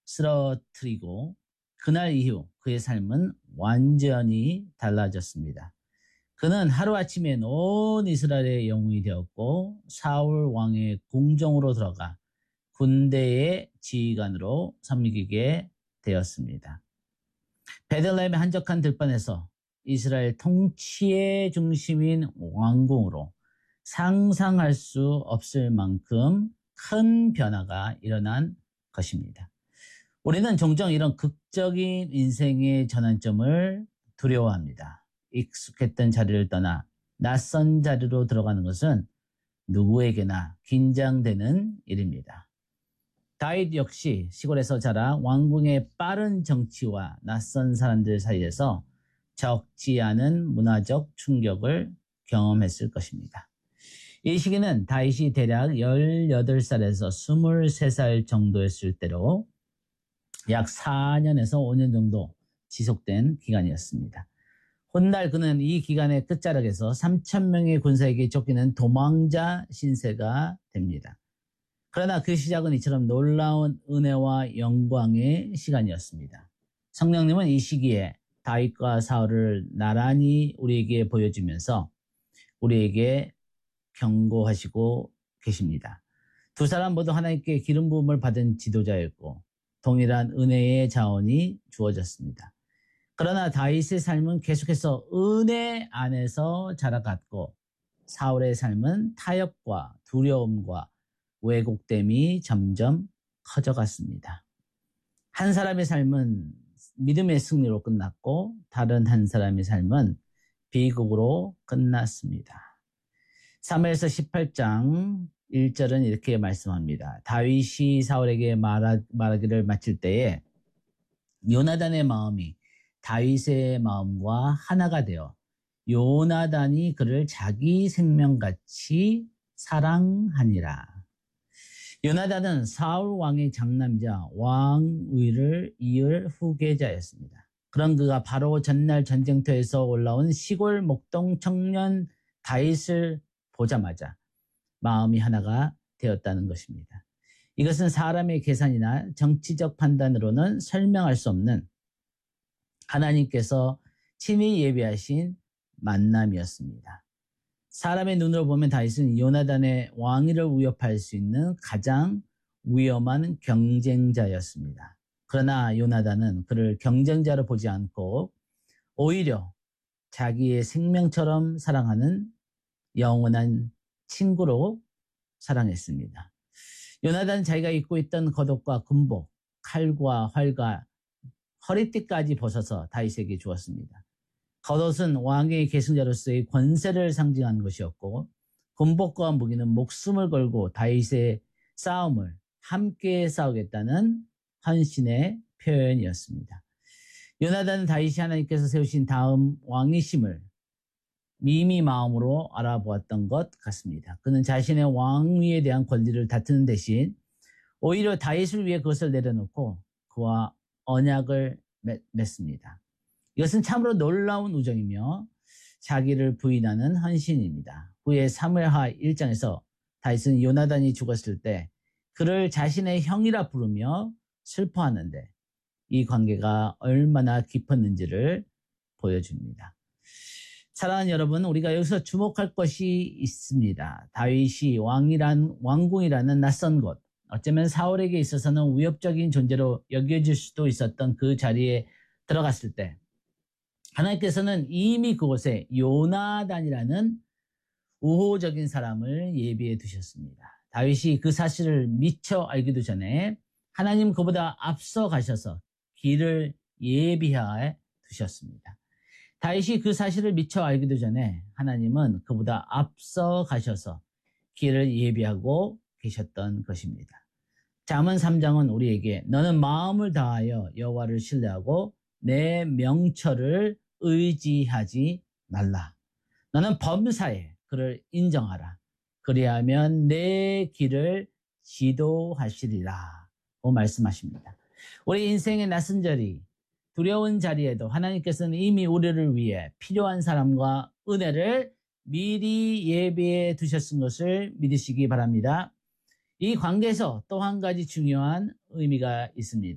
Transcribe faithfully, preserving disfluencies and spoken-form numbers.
쓰러뜨리고 그날 이후 그의 삶은 완전히 달라졌습니다. 그는 하루아침에 온 이스라엘의 영웅이 되었고 사울 왕의 궁정으로 들어가 군대의 지휘관으로 섬기게 되었습니다. 베들레헴의 한적한 들판에서 이스라엘 통치의 중심인 왕궁으로 상상할 수 없을 만큼 큰 변화가 일어난 것입니다. 우리는 종종 이런 극적인 인생의 전환점을 두려워합니다. 익숙했던 자리를 떠나 낯선 자리로 들어가는 것은 누구에게나 긴장되는 일입니다. 다윗 역시 시골에서 자라 왕궁의 빠른 정치와 낯선 사람들 사이에서 적지 않은 문화적 충격을 경험했을 것입니다. 이 시기는 다윗이 대략 열여덟 살에서 스물세 살 정도였을 때로 약 사 년에서 오 년 정도 지속된 기간이었습니다. 훗날 그는 이 기간의 끝자락에서 삼천 명의 군사에게 쫓기는 도망자 신세가 됩니다. 그러나 그 시작은 이처럼 놀라운 은혜와 영광의 시간이었습니다. 성령님은 이 시기에 다윗과 사울을 나란히 우리에게 보여주면서 우리에게 경고하시고 계십니다. 두 사람 모두 하나님께 기름 부음을 받은 지도자였고 동일한 은혜의 자원이 주어졌습니다. 그러나 다윗의 삶은 계속해서 은혜 안에서 자라갔고 사울의 삶은 타협과 두려움과 왜곡됨이 점점 커져갔습니다. 한 사람의 삶은 믿음의 승리로 끝났고 다른 한 사람의 삶은 비극으로 끝났습니다. 사무엘서 십팔 장 일 절은 이렇게 말씀합니다. 다윗이 사울에게 말하, 말하기를 마칠 때에 요나단의 마음이 다윗의 마음과 하나가 되어 요나단이 그를 자기 생명같이 사랑하니라. 요나단은 사울 왕의 장남이자 왕위를 이을 후계자였습니다. 그런 그가 바로 전날 전쟁터에서 올라온 시골 목동 청년 다윗을 보자마자 마음이 하나가 되었다는 것입니다. 이것은 사람의 계산이나 정치적 판단으로는 설명할 수 없는 하나님께서 친히 예비하신 만남이었습니다. 사람의 눈으로 보면 다윗은 요나단의 왕위를 위협할 수 있는 가장 위험한 경쟁자였습니다. 그러나 요나단은 그를 경쟁자로 보지 않고 오히려 자기의 생명처럼 사랑하는 영원한 친구로 사랑했습니다. 요나단은 자기가 입고 있던 겉옷과 군복, 칼과 활과 허리띠까지 벗어서 다윗에게 주었습니다. 겉옷은 왕의 계승자로서의 권세를 상징하는 것이었고 군복과 무기는 목숨을 걸고 다윗의 싸움을 함께 싸우겠다는 헌신의 표현이었습니다. 요나단은 다윗이 하나님께서 세우신 다음 왕이심을 미미 마음으로 알아보았던 것 같습니다. 그는 자신의 왕위에 대한 권리를 다투는 대신 오히려 다윗을 위해 그것을 내려놓고 그와 언약을 맺습니다. 이것은 참으로 놀라운 우정이며 자기를 부인하는 헌신입니다. 후에 사무엘하 일 장에서 다윗은 요나단이 죽었을 때 그를 자신의 형이라 부르며 슬퍼하는데 이 관계가 얼마나 깊었는지를 보여줍니다. 사랑하는 여러분, 우리가 여기서 주목할 것이 있습니다. 다윗이 왕이란, 왕궁이라는 낯선 곳, 어쩌면 사울에게 있어서는 위협적인 존재로 여겨질 수도 있었던 그 자리에 들어갔을 때 하나님께서는 이미 그곳에 요나단이라는 우호적인 사람을 예비해 두셨습니다. 다윗이 그 사실을 미처 알기도 전에 하나님 그보다 앞서 가셔서 길을 예비해 두셨습니다. 다윗이 그 사실을 미처 알기도 전에 하나님은 그보다 앞서 가셔서 길을 예비하고 계셨던 것입니다. 잠언 삼 장은 우리에게 너는 마음을 다하여 여호와를 신뢰하고 내 명철을 의지하지 말라. 너는 범사에 그를 인정하라. 그리하면 내 길을 지도하시리라. 고 말씀하십니다. 우리 인생의 낯선 자리, 두려운 자리에도 하나님께서는 이미 우리를 위해 필요한 사람과 은혜를 미리 예비해 두셨은 것을 믿으시기 바랍니다. 이 관계에서 또 한 가지 중요한 의미가 있습니다.